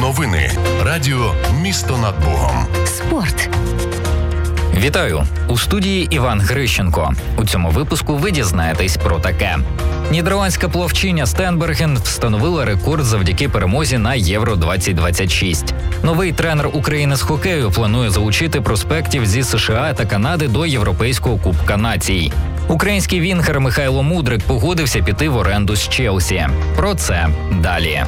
Новини. Радіо «Місто над Богом». Спорт. Вітаю! У студії Іван Грищенко. У цьому випуску ви дізнаєтесь про таке. Нідерландська плавчиня Стенберген встановила рекорд завдяки перемозі на Євро-2026. Новий тренер України з хокею планує залучити проспектів зі США та Канади до Європейського Кубка Націй. Український вінгер Михайло Мудрик погодився піти в оренду з Челсі. Про це далі.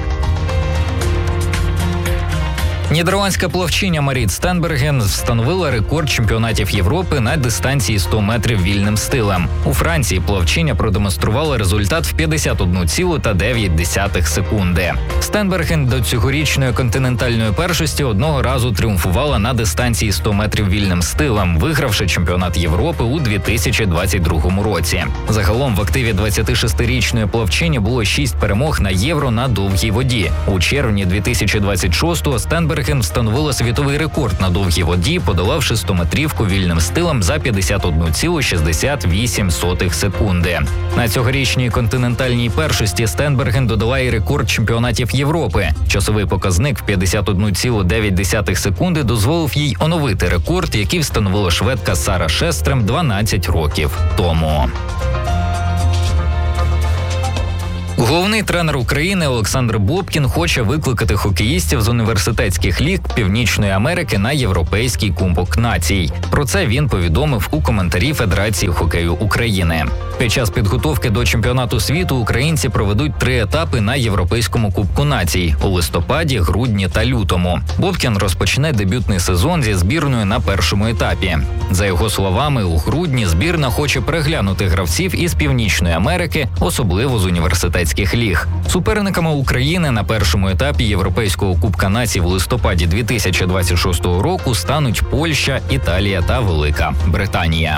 Нідерландська плавчиня Маріт Стенберген встановила рекорд чемпіонатів Європи на дистанції 100 метрів вільним стилем. У Франції плавчиня продемонструвала результат в 51,9 секунди. Стенберген до цьогорічної континентальної першості одного разу тріумфувала на дистанції 100 метрів вільним стилем, вигравши чемпіонат Європи у 2022 році. Загалом в активі 26-річної плавчині було 6 перемог на Євро на довгій воді. У червні 2026-го Стенберген встановила світовий рекорд на довгій воді, подолавши 100-метрівку вільним стилем за 51,68 секунди. На цьогорічній континентальній першості Стенберген додала і рекорд чемпіонатів Європи. Часовий показник в 51,9 секунди дозволив їй оновити рекорд, який встановила шведка Сара Шестрем 12 років тому. Головний тренер України Олександр Бобкін хоче викликати хокеїстів з університетських ліг Північної Америки на Європейський Кубок Націй. Про це він повідомив у коментарі Федерації хокею України. Під час підготовки до чемпіонату світу українці проведуть 3 етапи на Європейському Кубку Націй – у листопаді, грудні та лютому. Бобкін розпочне дебютний сезон зі збірною на першому етапі. За його словами, у грудні збірна хоче переглянути гравців із Північної Америки, особливо з університетських ліг. Суперниками України на першому етапі Європейського Кубка Націй в листопаді 2026 року стануть Польща, Італія та Велика Британія.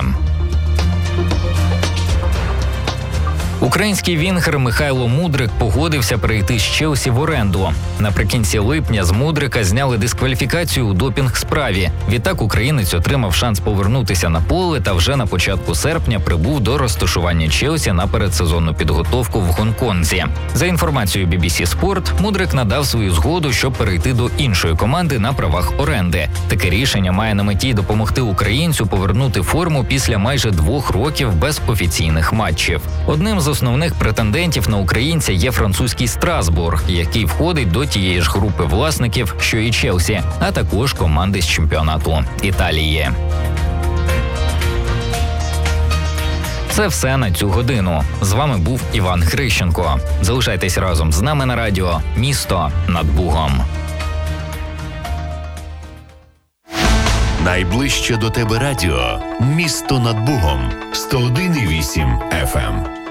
Український вінгер Михайло Мудрик погодився перейти з Челсі в оренду. Наприкінці липня з Мудрика зняли дискваліфікацію у допінг-справі. Відтак українець отримав шанс повернутися на поле та вже на початку серпня прибув до розташування Челсі на передсезонну підготовку в Гонконзі. За інформацією BBC Sport, Мудрик надав свою згоду, щоб перейти до іншої команди на правах оренди. Таке рішення має на меті допомогти українцю повернути форму після майже 2 років без офіційних матчів. Одним з основних претендентів на українця є французький Страсбург, який входить до тієї ж групи власників, що і Челсі, а також команди з чемпіонату Італії. Це все на цю годину. З вами був Іван Грищенко. Залишайтесь разом з нами на радіо «Місто над Богом». Найближче до тебе радіо «Місто над Богом» 101,8 FM.